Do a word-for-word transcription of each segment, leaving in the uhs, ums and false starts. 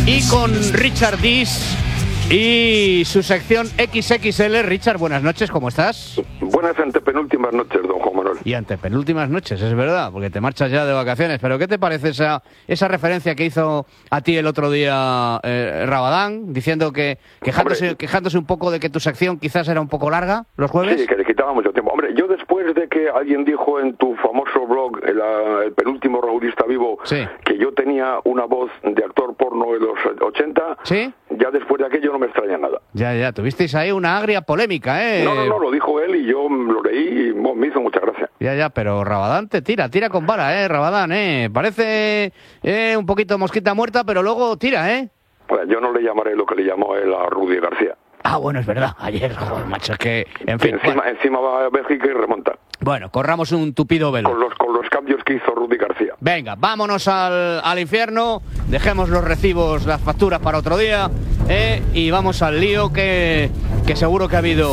Y con Richard Dish y su sección equis equis ele. Richard, buenas noches, ¿cómo estás? Buenas antepenúltimas noches, don Juan Manuel. Y antepenúltimas noches, es verdad, porque te marchas ya de vacaciones. Pero ¿qué te parece esa, esa referencia que hizo a ti el otro día eh, Rabadán, diciendo que quejándose, quejándose un poco de que tu sección quizás era un poco larga los jueves? Sí, que le quitaba mucho tiempo. Hombre, yo después de que alguien dijo en tu famoso blog, el, el penúltimo raulista vivo, sí, que yo tenía una voz de actor porno de los ochenta, ¿sí? Ya después de aquello no me extraña nada. Ya, ya, tuvisteis ahí una agria polémica, ¿eh? No, no, no, lo dijo él y yo lo leí y bueno, me hizo mucha gracia. Ya, ya, pero Rabadán te tira, tira con vara, ¿eh? Rabadán, ¿eh? Parece eh, un poquito mosquita muerta, pero luego tira, ¿eh? Pues yo no le llamaré lo que le llamó él a Rudy García. Ah, bueno, es verdad, ayer, joder, macho, es que, en fin. Encima, Bueno, encima va a Bélgica y remonta. Bueno, corramos un tupido velo. Con los, con los cambios que hizo Rudy García. Venga, vámonos al, al infierno, dejemos los recibos, las facturas para otro día, ¿eh? Y vamos al lío que, que seguro que ha habido...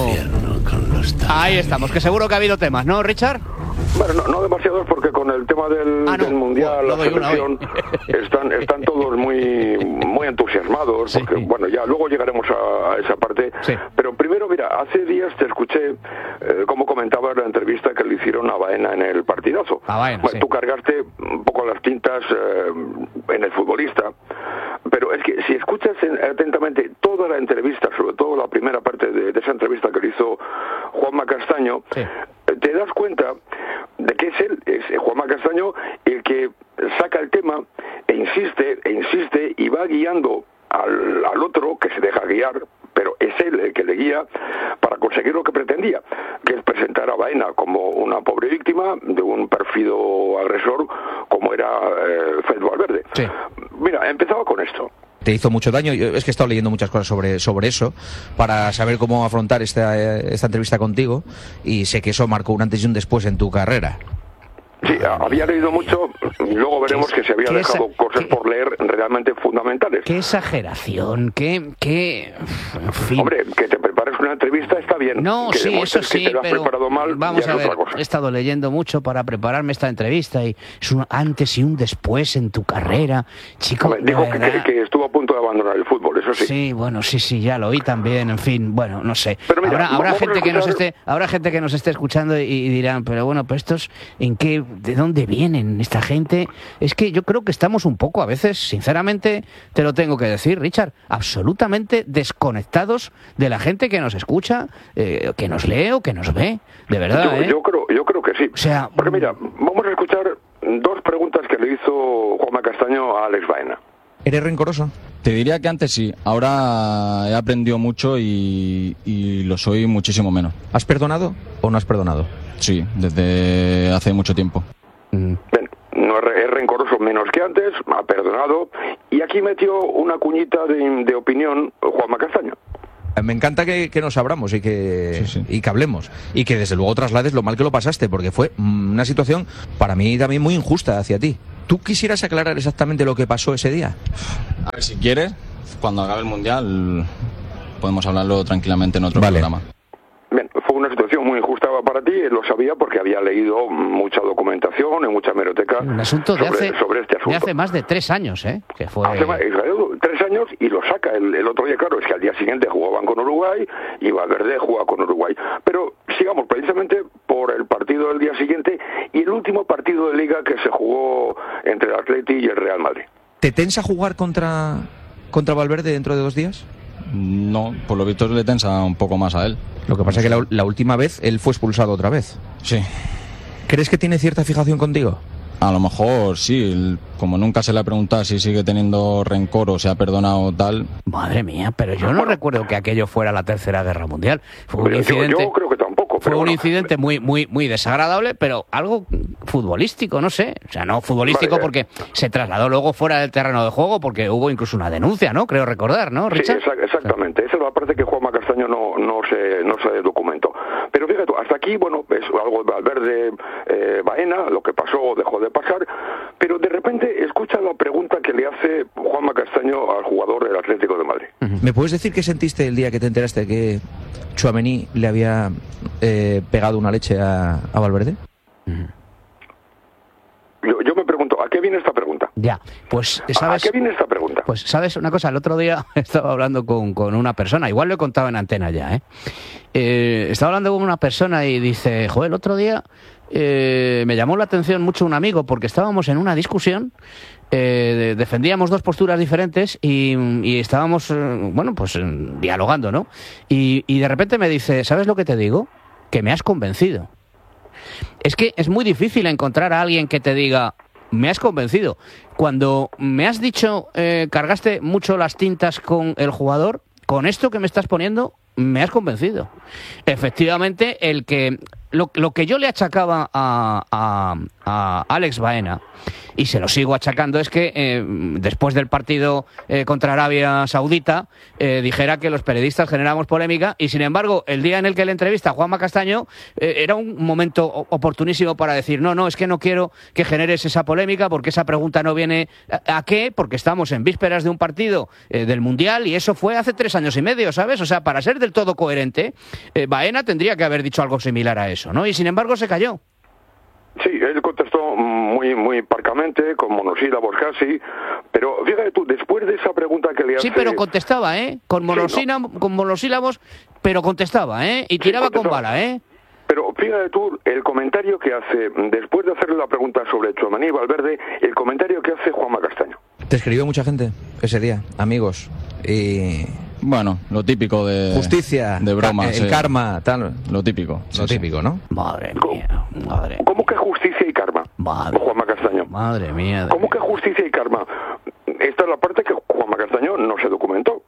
Ahí estamos, que seguro que ha habido temas, ¿no, Richard? Bueno, no, no demasiados porque con el tema del, ah, no. del Mundial, bueno, la selección, están, están todos muy muy entusiasmados, porque sí, bueno, ya luego llegaremos a, a esa parte, sí, pero primero, mira, hace días te escuché, eh, como comentabas la entrevista que le hicieron a Baena en el partidazo. A Baena, bueno, sí. Tú cargaste un poco las tintas eh, en el futbolista, pero es que si escuchas atentamente toda la entrevista, sobre todo la primera parte de, de esa entrevista que le hizo Juanma Castaño, sí, te das cuenta de que es él, es Juanma Castaño, el que saca el tema e insiste, e insiste y va guiando al, al otro, que se deja guiar, pero es él el que le guía para conseguir lo que pretendía, que es presentar a Baena como una pobre víctima de un pérfido agresor como era eh, Fred Valverde. Sí. Mira, empezaba con esto. Te hizo mucho daño. Yo es que he estado leyendo muchas cosas sobre, sobre eso para saber cómo afrontar esta, esta entrevista contigo, y sé que eso marcó un antes y un después en tu carrera. Sí, había leído mucho, luego veremos que se había dejado esa, cosas qué, por leer realmente fundamentales. Qué exageración, qué... qué en fin. Hombre, que te prepares una entrevista está bien. No, que sí, eso sí, que te lo has pero preparado mal, vamos ya a es ver, otra cosa. He estado leyendo mucho para prepararme esta entrevista y es un antes y un después en tu carrera, chico. Hombre, dijo que, que, que estuvo a punto de abandonar el fútbol, eso sí. Sí, bueno, sí, sí, ya lo oí también, en fin, bueno, no sé. Pero mira, habrá habrá gente escuchar... que nos esté, habrá gente que nos esté escuchando y, y dirán, pero bueno, pues estos, ¿en qué, de dónde vienen esta gente? Es que yo creo que estamos un poco a veces, sinceramente, te lo tengo que decir, Richard, absolutamente desconectados de la gente que nos escucha, eh, que nos lee o que nos ve, de verdad, yo, ¿eh? Yo creo, yo creo que sí. O sea, porque mira, vamos a escuchar dos preguntas que le hizo Juanma Castaño a Alex Baena. ¿Eres rencoroso? Te diría que antes sí, ahora he aprendido mucho y, y lo soy muchísimo menos. ¿Has perdonado o no has perdonado? Sí, desde hace mucho tiempo. Mm. Bien, no es, es rencoroso menos que antes, ha perdonado, y aquí metió una cuñita de, de opinión Juanma Castaño. Me encanta que, que nos abramos y que, sí, sí. y que hablemos y que desde luego traslades lo mal que lo pasaste, porque fue una situación para mí también muy injusta hacia ti. ¿Tú quisieras aclarar exactamente lo que pasó ese día? A ver, si quieres, cuando acabe el Mundial podemos hablarlo tranquilamente en otro vale. programa. Bien, fue una situación muy injusta para ti, él lo sabía porque había leído mucha documentación en mucha hemeroteca un asunto de sobre, hace, sobre este asunto. De hace más de tres años, ¿eh? Que fue... Hace más, tres años y lo saca el, el otro día, claro, es que al día siguiente jugaban con Uruguay y Valverde juega con Uruguay. Pero sigamos precisamente por el partido del día siguiente y el último partido de Liga que se jugó entre el Atleti y el Real Madrid. ¿Te tensa jugar contra, contra Valverde dentro de dos días? No, por lo visto le tensa un poco más a él. Lo que pasa es que la, la última vez él fue expulsado otra vez. Sí. ¿Crees que tiene cierta fijación contigo? A lo mejor sí, como nunca se le ha preguntado si sigue teniendo rencor o se ha perdonado tal. Madre mía, pero yo no bueno, recuerdo que aquello fuera la Tercera Guerra Mundial. Fue un incidente, yo, yo creo que tampoco. Fue pero un bueno. incidente muy, muy, muy desagradable, pero algo futbolístico, no sé. O sea, no futbolístico vale, porque se trasladó luego fuera del terreno de juego porque hubo incluso una denuncia, ¿no? Creo recordar, ¿no, Richard? Sí, exactamente. Esa es la parte que Juanma Castaño no, no se, no se documentó. Pero fíjate, hasta aquí, bueno, es algo de Valverde, eh, Baena, lo que pasó o dejó de pasar, pero de repente escucha la pregunta que le hace Juanma Castaño al jugador del Atlético de Madrid. ¿Me puedes decir qué sentiste el día que te enteraste que Tchouaméni le había eh, pegado una leche a, a Valverde? Yo, yo me pregunto, ¿a qué viene esta pregunta? Ya, pues, ¿sabes? ¿A qué viene esta pregunta? entrevista. Pues, ¿sabes una cosa? El otro día estaba hablando con, con una persona, igual lo he contado en antena ya, ¿eh? Eh, estaba hablando con una persona y dice, joder, el otro día eh, me llamó la atención mucho un amigo porque estábamos en una discusión, eh, defendíamos dos posturas diferentes y, y estábamos, eh, bueno, pues eh, dialogando, ¿no? Y, y de repente me dice, ¿sabes lo que te digo? Que me has convencido. Es que es muy difícil encontrar a alguien que te diga, me has convencido. Cuando me has dicho, eh, cargaste mucho las tintas con el jugador, con esto que me estás poniendo, me has convencido. Efectivamente, el que lo, lo que yo le achacaba a, a, a Alex Baena, y se lo sigo achacando, es que eh, después del partido eh, contra Arabia Saudita eh, dijera que los periodistas generamos polémica, y sin embargo el día en el que le entrevista a Juanma Castaño eh, era un momento oportunísimo para decir no, no, es que no quiero que generes esa polémica porque esa pregunta no viene a, ¿a qué? Porque estamos en vísperas de un partido eh, del Mundial y eso fue hace tres años y medio, ¿sabes? O sea, para ser del todo coherente, eh, Baena tendría que haber dicho algo similar a eso, ¿no? Y sin embargo se cayó. Sí, él contestó muy muy parcamente, con monosílabos casi, pero fíjate tú, después de esa pregunta que le hace... Sí, pero contestaba, ¿eh? Con, monosílab... sí, ¿no? Con monosílabos, pero contestaba, ¿eh? Y tiraba sí, con bala, ¿eh? Pero fíjate tú, el comentario que hace, después de hacerle la pregunta sobre Tchouaméni y Valverde, el comentario que hace Juanma Castaño. ¿Te escribió mucha gente ese día, amigos? Y... Bueno, lo típico de... Justicia, de bromas. El eh, karma, tal. Lo típico. Lo sí, típico, sí. ¿no? Madre mía, madre. ¿Cómo que justicia y karma? Madre, Juanma Castaño. Madre mía. ¿Cómo que justicia y karma? Esta es la parte que Juanma Castaño no se documentó.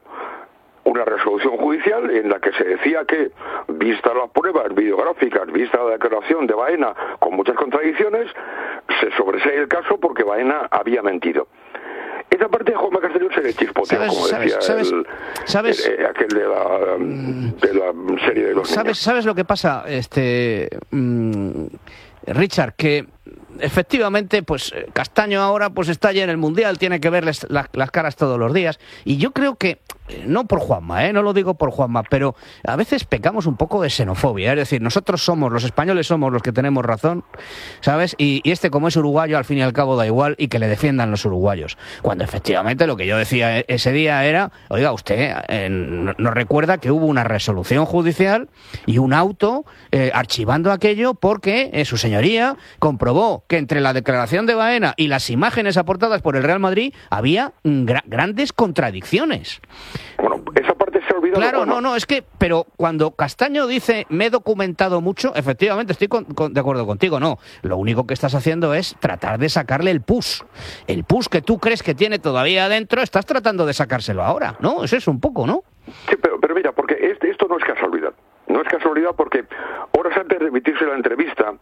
Una resolución judicial en la que se decía que, vistas las pruebas videográficas, vista la declaración de Baena con muchas contradicciones, se sobresee el caso porque Baena había mentido. Esa parte de Juanma Castaño se le chispoteó, como decía ¿sabes, el, ¿sabes? El, aquel de la, de la serie de los ¿Sabes, niños. ¿Sabes lo que pasa, este mmm, Richard? Que efectivamente, pues Castaño ahora pues está ya en el Mundial, tiene que verles la, las caras todos los días. Y yo creo que, no por Juanma, ¿eh? no lo digo por Juanma, pero a veces pecamos un poco de xenofobia. Es decir, nosotros somos, los españoles somos los que tenemos razón, ¿sabes? Y, y este, como es uruguayo, al fin y al cabo da igual y que le defiendan los uruguayos. Cuando efectivamente lo que yo decía ese día era, oiga, usted eh, nos recuerda que hubo una resolución judicial y un auto eh, archivando aquello porque eh, su señoría comprobó que entre la declaración de Baena y las imágenes aportadas por el Real Madrid había gra- grandes contradicciones. Bueno, esa parte se ha olvidado. Claro, no, no, es que, pero cuando Castaño dice me he documentado mucho, efectivamente estoy con, con, de acuerdo contigo, no. Lo único que estás haciendo es tratar de sacarle el pus. El pus que tú crees que tiene todavía adentro, estás tratando de sacárselo ahora, ¿no? Eso es un poco, ¿no? Sí, pero, pero mira, porque este, esto no es casualidad. No es casualidad porque horas antes de emitirse la entrevista,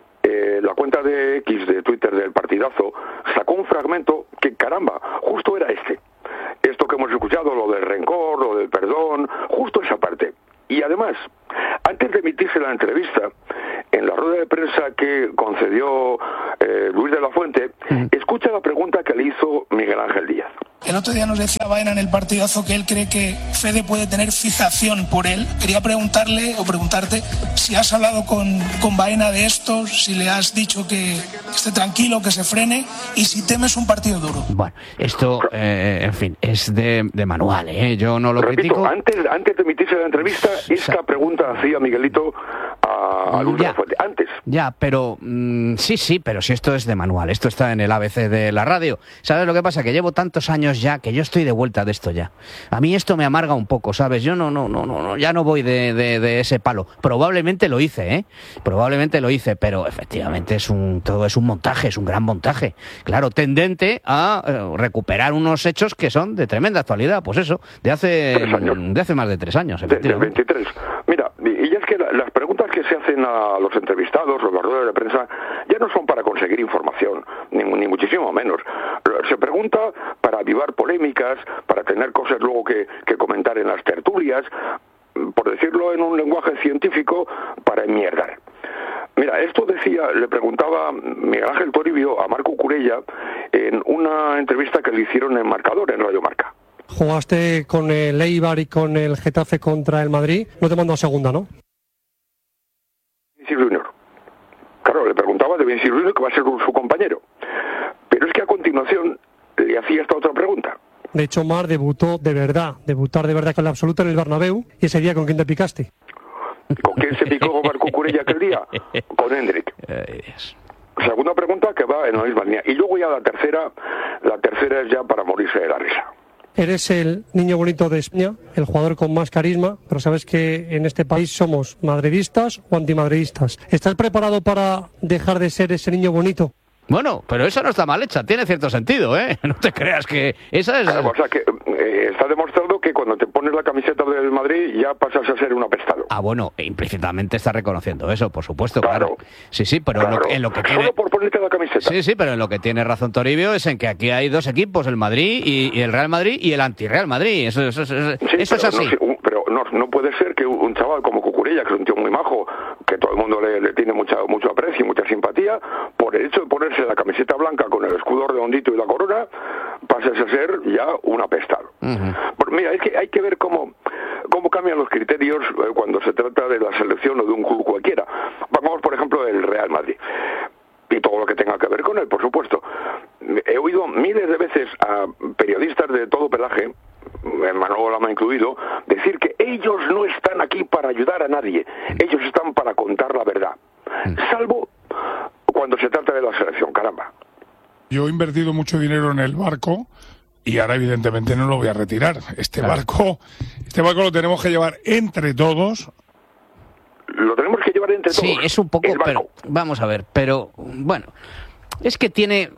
eh, la cuenta de X de Twitter del Partidazo sacó un fragmento que, caramba, justo era este. Esto que hemos escuchado, lo del rencor, lo del perdón, justo esa parte. Y además, antes de emitirse la entrevista, en la rueda de prensa que concedió eh, Luis de la Fuente, mm. escucha la pregunta que le hizo Miguel Ángel Díaz. El otro día nos decía Baena en el Partidazo que él cree que Fede puede tener fijación por él. Quería preguntarle o preguntarte si has hablado con, con Baena de esto, si le has dicho que esté tranquilo, que se frene y si temes un partido duro. Bueno, esto, eh, en fin, es de, de manual, ¿eh? Yo no lo Repito, critico. Antes, antes de emitirse la entrevista, esta pregunta hacía Miguelito a, a Luis de la Fuente. Antes. Ya, pero mmm, sí, sí, pero si esto es de manual, esto está en el A B C de la radio. ¿Sabes lo que pasa? Que llevo tantos años ya que yo estoy de vuelta de esto ya. A mí esto me amarga un poco, ¿sabes? Yo no, no, no, no, ya no voy de, de, de ese palo. Probablemente lo hice, ¿eh? Probablemente lo hice, pero efectivamente es un, todo es un montaje, es un gran montaje. Claro, tendente a eh, recuperar unos hechos que son de tremenda actualidad, pues eso, de hace, de hace más de tres años, efectivamente. De, de veintitrés. Mira, y ya es que la, las preguntas que se hacen a los entrevistados, los ruedas de prensa, ya no son para conseguir información, ni, ni muchísimo menos. Se pregunta para avivar polémicas, para tener cosas luego que, que comentar en las tertulias, por decirlo en un lenguaje científico, para enmierdar. Mira, esto decía, le preguntaba Miguel Ángel Toribio a Marco Curella en una entrevista que le hicieron en Marcador, en Radio Marca. Jugaste con el Eibar y con el Getafe contra el Madrid, no te mando a segunda, ¿no? Vinicius Junior. Claro, le preguntaba de Vinicius Junior, que va a ser su compañero. Pero es que a continuación le hacía esta otra pregunta. De hecho, Mar debutó de verdad, debutar de verdad con la absoluta en el Bernabéu. ¿Y ese día con quién te picaste? ¿Con quién se picó Marco Cucurella aquel día? Con Hendrik. Segunda pregunta que va en la misma línea. Y luego ya la tercera, la tercera es ya para morirse de la risa. Eres el niño bonito de España, el jugador con más carisma, pero sabes que en este país somos madridistas o antimadridistas. ¿Estás preparado para dejar de ser ese niño bonito? Bueno, pero esa no está mal hecha, tiene cierto sentido, ¿eh? No te creas que esa es... O sea, que eh, está demostrado que cuando te pones la camiseta del Madrid ya pasas a ser un apestado. Ah, bueno, implícitamente está reconociendo eso, por supuesto, claro. claro. Sí, sí, pero claro. en, lo, en lo que tiene... Solo por ponerte la camiseta. Sí, sí, pero en lo que tiene razón Toribio es en que aquí hay dos equipos, el Madrid y, y el Real Madrid y el anti-Real Madrid. Eso, eso, eso, sí, eso es así. No, pero no, no puede ser que un chaval como Cucurella, que es un tío muy majo, que todo el mundo le, le tiene mucha, mucho aprecio y mucha simpatía, por el hecho de ponerse la camiseta blanca con el escudo redondito y la corona, pases a ser ya un apestado. Uh-huh. Pero mira, es que hay que ver cómo, cómo cambian los criterios eh, cuando se trata de la selección o de un club cualquiera. Vamos, por ejemplo, el Real Madrid. Y todo lo que tenga que ver con él, por supuesto. He oído miles de veces a periodistas de todo pelaje, Manolo Lama incluido, decir que ellos no están aquí para ayudar a nadie, ellos están para contar la verdad, salvo cuando se trata de la selección, caramba. Yo he invertido mucho dinero en el barco y ahora evidentemente no lo voy a retirar. Este claro. barco, este barco lo tenemos que llevar entre todos. Lo tenemos que llevar entre todos. Sí, es un poco, pero vamos a ver, pero bueno, es que tiene...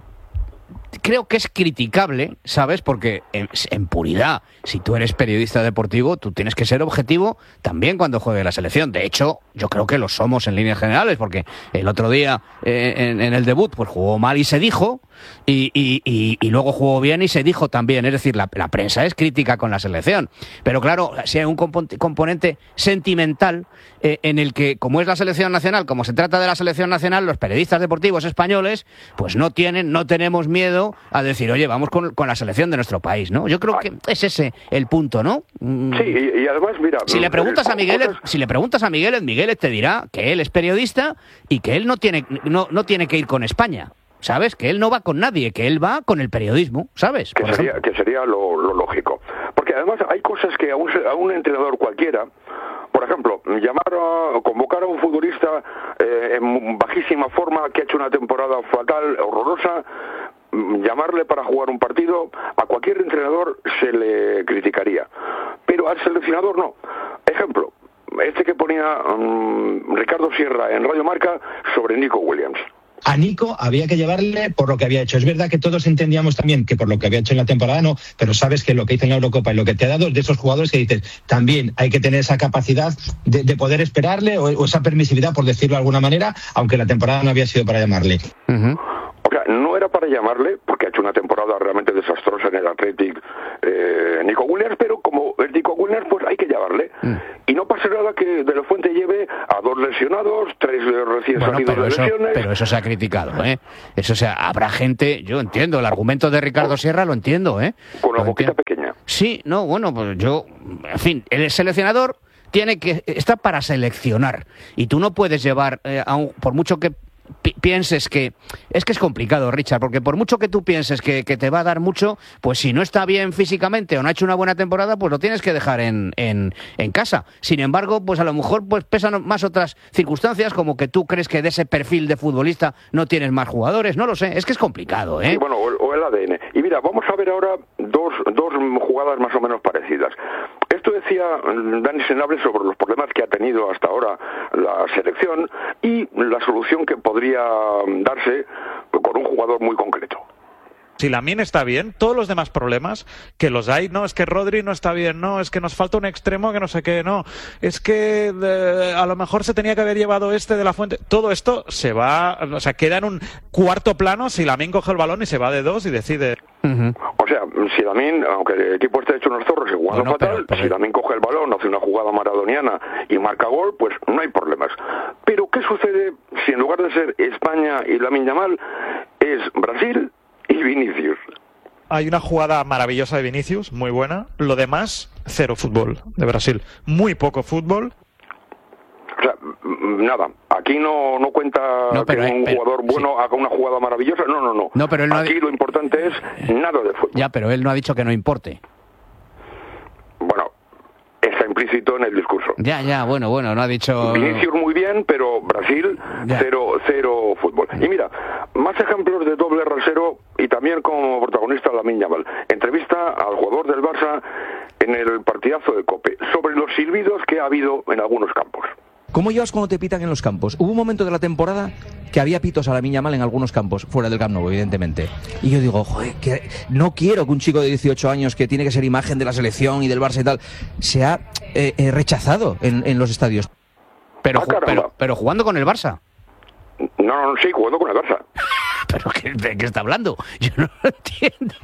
Creo que es criticable, ¿sabes? Porque en, en puridad, si tú eres periodista deportivo, tú tienes que ser objetivo también cuando juegue la selección. De hecho, yo creo que lo somos en líneas generales, porque el otro día eh, en, en el debut pues jugó mal y se dijo, y, y, y, y luego jugó bien y se dijo también. Es decir, la, la prensa es crítica con la selección. Pero claro, si hay un componente, componente sentimental eh, en el que, como es la selección nacional, como se trata de la selección nacional, los periodistas deportivos españoles, pues no tienen, no tenemos miedo a decir, oye, vamos con, con la selección de nuestro país, ¿no? Yo creo que es ese el punto, ¿no? Sí, y, y además, mira... Si le preguntas a Miguelet, si le preguntas a Miguelet, Miguelet te dirá que él es periodista y que él no tiene, no, no tiene que ir con España, ¿sabes? Que él no va con nadie, que él va con el periodismo, ¿sabes? Que sería, que sería lo, lo lógico. Porque además hay cosas que a un, a un entrenador cualquiera... Por ejemplo, llamar a, convocar a un futbolista eh, en bajísima forma, que ha hecho una temporada fatal, horrorosa, llamarle para jugar un partido, a cualquier entrenador se le criticaría. Pero al seleccionador no. Ejemplo, este que ponía um, Ricardo Sierra en Radio Marca sobre Nico Williams. A Nico había que llevarle por lo que había hecho. Es verdad que todos entendíamos también que por lo que había hecho en la temporada no, pero sabes que lo que hizo en la Eurocopa y lo que te ha dado es de esos jugadores que dices, también hay que tener esa capacidad de, de poder esperarle o, o esa permisividad, por decirlo de alguna manera, aunque la temporada no había sido para llamarle. Uh-huh. O sea, no era para llamarle, porque ha hecho una temporada realmente desastrosa en el Athletic eh, Nico Williams, pero como es Nico Williams, pues hay que llamarle. Mm. Y no pasa nada que De La Fuente lleve a dos lesionados, tres recién bueno, salidos de eso, lesiones... Pero eso se ha criticado, ¿eh? Eso, o sea, habrá gente... Yo entiendo, el argumento de Ricardo Sierra lo entiendo, ¿eh? Con la lo boquita entiendo. pequeña. Sí, no, bueno, pues yo... En fin, el seleccionador tiene que... Está para seleccionar. Y tú no puedes llevar, eh, a un, por mucho que... pienses que... Es que es complicado, Richard, porque por mucho que tú pienses que, que te va a dar mucho, pues si no está bien físicamente o no ha hecho una buena temporada, pues lo tienes que dejar en, en, en casa. Sin embargo, pues a lo mejor pues pesan más otras circunstancias, como que tú crees que de ese perfil de futbolista no tienes más jugadores, no lo sé, es que es complicado, ¿eh? Sí, bueno, o el, o el A D N. Y mira, vamos a ver ahora dos, dos jugadas más o menos parecidas. Esto decía Dani Senabre sobre los problemas que ha tenido hasta ahora la selección y la solución que podría darse con un jugador muy concreto. Si Lamine está bien, todos los demás problemas que los hay, no, es que Rodri no está bien, no, es que nos falta un extremo que no sé qué, no, es que eh, a lo mejor se tenía que haber llevado este de La Fuente, todo esto se va, o sea, queda en un cuarto plano si Lamine coge el balón y se va de dos y decide. Uh-huh. O sea, si Lamine, aunque el equipo esté hecho unos zorros y jugando bueno, fatal, pero, pero... si Lamine coge el balón, hace una jugada maradoniana y marca gol, pues no hay problemas. Pero ¿qué sucede si en lugar de ser España y Lamine Yamal es Brasil y Vinicius? Hay una jugada maravillosa de Vinicius, muy buena. Lo demás, cero fútbol de Brasil. Muy poco fútbol. O sea, nada, Aquí no, no cuenta no, pero, que un pero, jugador bueno sí. haga una jugada maravillosa. No, no, no. no pero él no Aquí ha... lo importante es nada de fútbol. Ya, pero él no ha dicho que no importe. Bueno, está implícito en el discurso. Ya, ya, bueno, bueno, no ha dicho... Vinicius muy bien, pero Brasil, cero, cero fútbol. Y mira, más ejemplos de doble rasero y también como protagonista Lamine Yamal. Entrevista al jugador del Barça en el partidazo de COPE sobre los silbidos que ha habido en algunos campos. ¿Cómo llevas cuando te pitan en los campos? Hubo un momento de la temporada que había pitos a Lamine Yamal en algunos campos, fuera del Camp Nou, evidentemente. Y yo digo, joder, que no quiero que un chico de dieciocho años que tiene que ser imagen de la selección y del Barça y tal, sea eh, eh, rechazado en, en los estadios. Pero, ah, pero, pero jugando con el Barça. No, no, sí, jugando con el Barça. ¿Pero qué, de qué está hablando? Yo no lo entiendo.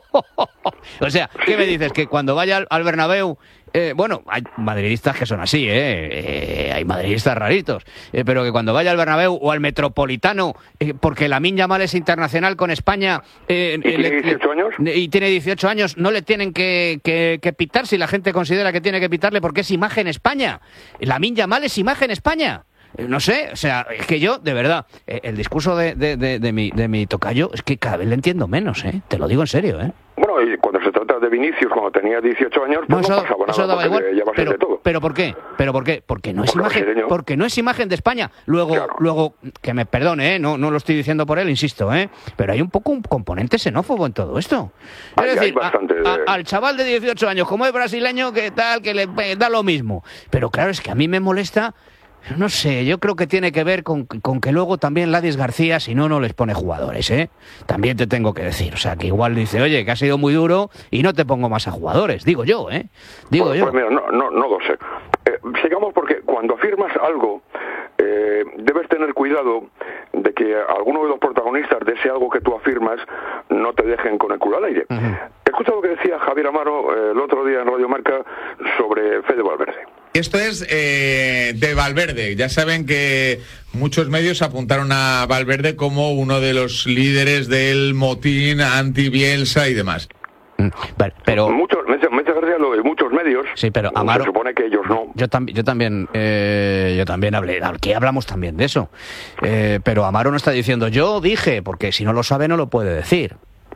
O sea, ¿qué me dices? Que cuando vaya al, al Bernabéu... Eh, bueno, hay madridistas que son así, ¿eh? eh hay madridistas raritos. Eh, pero que cuando vaya al Bernabéu o al Metropolitano, eh, porque Lamine Yamal es internacional con España... Eh, ¿Y tiene dieciocho años? Y tiene dieciocho años, no le tienen que, que, que pitar si la gente considera que tiene que pitarle porque es imagen España. Lamine Yamal es imagen España. No sé, o sea, es que yo, de verdad, el discurso de, de, de, de, mi, de mi tocayo es que cada vez le entiendo menos, ¿eh? Te lo digo en serio, ¿eh? Bueno, y cuando se trata de Vinicius, cuando tenía dieciocho años, pues no, eso, no pasaba nada, eso daba igual, pero, de todo. ¿Pero por qué? ¿Pero por qué? Porque no es porque imagen, porque no es imagen de España. Luego, claro. luego que me perdone, ¿eh? No, no lo estoy diciendo por él, insisto, ¿eh? Pero hay un poco un componente xenófobo en todo esto. Es hay, decir, hay a, a, al chaval de dieciocho años, como es brasileño, que tal, que le da lo mismo. Pero claro, es que a mí me molesta... No sé, yo creo que tiene que ver con, con que luego también Ladis García, si no, no les pone jugadores, ¿eh? También te tengo que decir. O sea, que igual dice, oye, que ha sido muy duro y no te pongo más a jugadores. Digo yo, ¿eh? Digo pues, yo. Pues mira, no, no, no lo sé. Eh, sigamos porque cuando afirmas algo, eh, debes tener cuidado de que alguno de los protagonistas de ese algo que tú afirmas no te dejen con el culo al aire. Uh-huh. Escucha lo que decía Javier Amaro eh, el otro día en Radio Marca sobre Fede Valverde. Esto es eh, de Valverde. Ya saben que muchos medios apuntaron a Valverde como uno de los líderes del motín anti-Bielsa y demás. Vale, pero muchos, me hace gracia lo de muchos medios. Sí, pero Amaro, se supone que ellos no. Yo también, yo también, eh, yo también hablé. Aquí hablamos también de eso. Eh, pero Amaro no está diciendo yo dije, porque si no lo sabe no lo puede decir.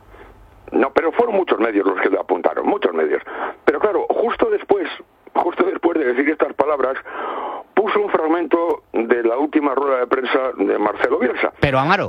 No, pero fueron muchos medios los que lo apuntaron, muchos medios. Pero claro, justo después. Justo después de decir estas palabras, puso un fragmento de la última rueda de prensa de Marcelo Bielsa. ¿Pero Amaro?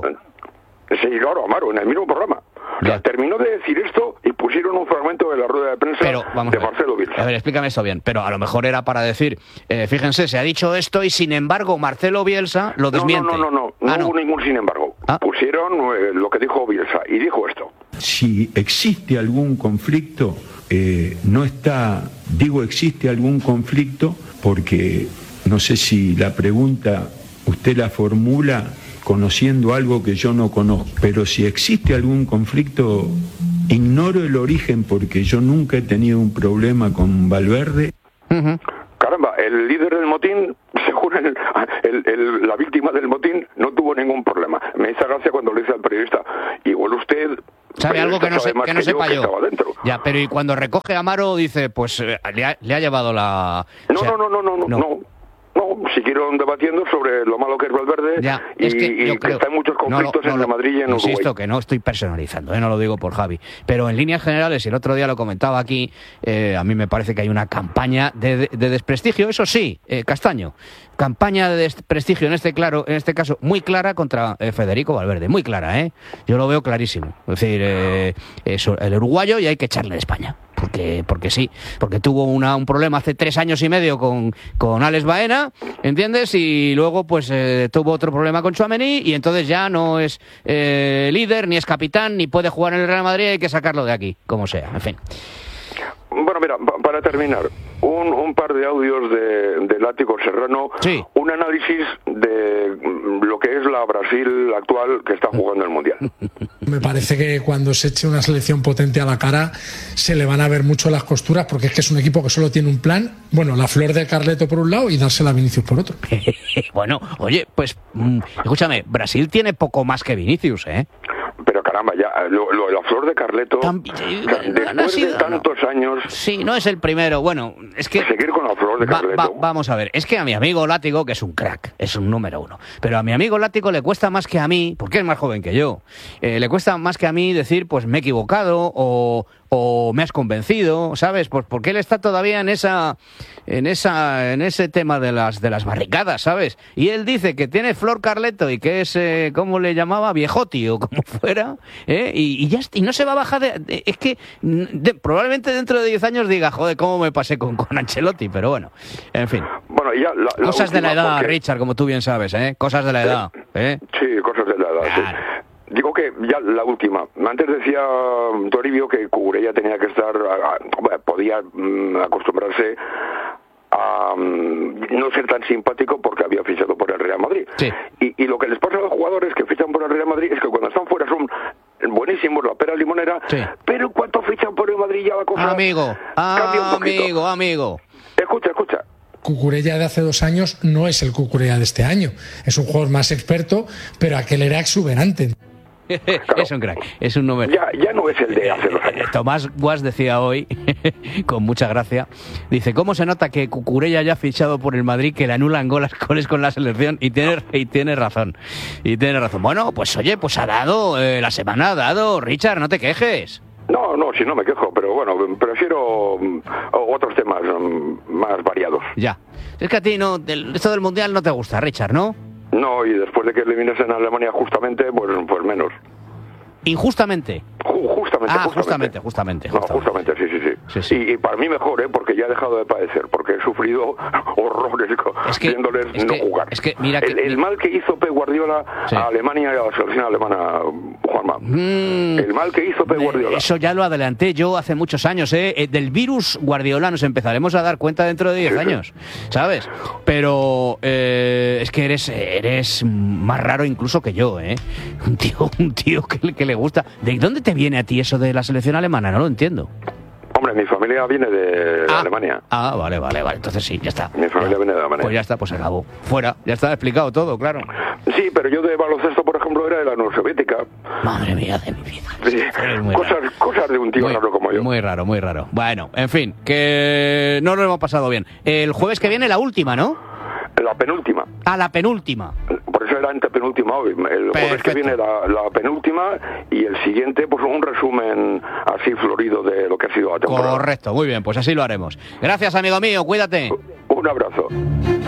Sí, claro, Amaro, en el mismo programa. O sea, terminó de decir esto y pusieron un fragmento de la rueda de prensa Pero, vamos de a ver. Marcelo Bielsa. A ver, explícame esto bien. Pero a lo mejor era para decir, eh, fíjense, se ha dicho esto y sin embargo Marcelo Bielsa lo desmiente. No, no, no, no, no, ah, no hubo no. ningún sin embargo. ¿Ah? Pusieron eh, lo que dijo Bielsa y dijo esto. Si existe algún conflicto, eh, no está, digo existe algún conflicto porque no sé si la pregunta usted la formula conociendo algo que yo no conozco, pero si existe algún conflicto, ignoro el origen porque yo nunca he tenido un problema con Valverde. Uh-huh. Caramba, el líder del motín, según el, el, el, la víctima del motín, no tuvo ningún problema. Me hizo gracia cuando le dice al periodista, igual usted... ¿Sabe algo que no, sé, que no que sepa yo? yo. Ya, pero y cuando recoge a Amaro dice, pues eh, le, ha, le ha llevado la... No, o sea, no, no, no, no, no, no. No, siguieron debatiendo sobre lo malo que es Valverde ya, y, es que, y yo creo, que está en muchos conflictos no, no, entre Madrid y en Uruguay. Insisto que no estoy personalizando, ¿eh? No lo digo por Javi, pero en líneas generales, y el otro día lo comentaba aquí, eh, a mí me parece que hay una campaña de, de, de desprestigio, eso sí, eh, Castaño, campaña de desprestigio en este claro, en este caso muy clara contra eh, Federico Valverde, muy clara, ¿eh? Yo lo veo clarísimo, es decir, eh, eso, el uruguayo y hay que echarle de España. Porque, porque sí, porque tuvo una, un problema hace tres años y medio con, con Alex Baena, ¿entiendes? Y luego pues eh, tuvo otro problema con Tchouaméni y entonces ya no es eh, líder, ni es capitán, ni puede jugar en el Real Madrid, hay que sacarlo de aquí, como sea, en fin. Bueno, mira, para terminar, un, un par de audios de, de Látigo Serrano, sí. Un análisis de lo que es la Brasil actual que está jugando el Mundial. Me parece que cuando se eche una selección potente a la cara se le van a ver mucho las costuras porque es que es un equipo que solo tiene un plan, bueno, la flor de Carleto por un lado y dársela a Vinicius por otro. Bueno, oye, pues, mmm, escúchame, Brasil tiene poco más que Vinicius, ¿eh? Pero caramba, ya, lo, lo, la flor de Carleto, Tam- después no ha sido- de tantos no. años... Sí, no es el primero. Bueno, es que... Seguir con la flor de Va- Carleto. va- vamos a ver, es que a mi amigo Látigo, que es un crack, es un número uno, pero a mi amigo Látigo le cuesta más que a mí, porque es más joven que yo, eh, le cuesta más que a mí decir, pues me he equivocado o, o me has convencido, ¿sabes? Pues porque él está todavía en esa, en esa, en ese tema de las, de las barricadas, ¿sabes? Y él dice que tiene flor Carleto y que es, eh, ¿cómo le llamaba? Viejoti o como fuera, ¿eh? Y, y ya y no se va a bajar de, de- es que mm, de- probablemente dentro de diez años diga, joder, cómo me pasé con, con Ancelotti, pero bueno, en fin. Bueno, ya la, la Cosas de la última, edad, porque- Richard, como tú bien sabes, ¿eh? Cosas de la edad, ¿eh? Sí, cosas de la edad, sí. Digo que ya la última. Antes decía mm, Toribio que Cucurella tenía que estar, a- a- bueno, podía mm, acostumbrarse a mm, no ser tan simpático porque había fichado por el Real Madrid. Sí. Y, y lo que les pasa a los jugadores que fichan por el Real Madrid es que cuando están fuera son buenísimos, la pera limonera, Sí. pero en cuanto fichan por el Madrid ya la cosa Amigo, cambia un poquito. amigo, amigo. Escucha, escucha. Cucurella de hace dos años no es el Cucurella de este año. Es un jugador más experto, pero aquel era exuberante. Es un crack, es un número. Ya, ya no es el de hace dos años. Tomás Guas decía hoy, con mucha gracia, dice, ¿cómo se nota que Cucurella ya ha fichado por el Madrid, que le anulan goles, goles con la selección? Y tiene, y tiene razón, y tiene razón. Bueno, pues oye, pues ha dado, eh, la semana ha dado, Richard, no te quejes. No, no, si no me quejo, pero bueno, prefiero mm, otros temas mm, más variados. Ya. Es que a ti no, del- esto del Mundial no te gusta, Richard, ¿no? No, y después de que elimines en Alemania justamente, pues, pues menos. Injustamente. Ju- justamente, Ah, justamente. justamente, justamente. No, justamente, sí, sí, sí. Sí, sí. Y, y para mí mejor, ¿eh? Porque ya he dejado de padecer, porque he sufrido horrores co- Es que- viéndoles es no que- jugar. es que mira que- el, el mal que hizo Pep Guardiola Sí. a Alemania y a la selección alemana, Juanma. Mm. El mal que hizo Pep Guardiola. Eso ya lo adelanté yo hace muchos años, ¿eh? Eh, Del virus Guardiola nos empezaremos a dar cuenta dentro de diez años, ¿sabes? Pero eh, es que eres eres más raro incluso que yo, ¿eh? Un tío, un tío que, le- que le gusta. ¿De dónde te viene a ti eso de la selección alemana? No lo entiendo. Hombre, mi familia viene de Ah. Alemania. Ah, vale, vale, vale. Entonces sí, ya está. Mi familia viene de Alemania. Pues ya está, pues se acabó. Fuera, ya está explicado todo, claro. Sí, pero yo de baloncesto, por ejemplo, era de la Unión Soviética. Madre mía de mi vida. Sí, Eres muy cosas, raro. cosas de un tío Muy, raro como yo. muy raro, muy raro. Bueno, en fin, que no lo hemos pasado bien. El jueves que viene la última, ¿no? La penúltima. Ah, la penúltima. Por eso era antepenúltima hoy. El jueves que Perfecto. viene la, la penúltima y el siguiente, pues un resumen así florido de lo que ha sido la temporada. Correcto, muy bien, pues así lo haremos. Gracias, amigo mío, cuídate. Un abrazo.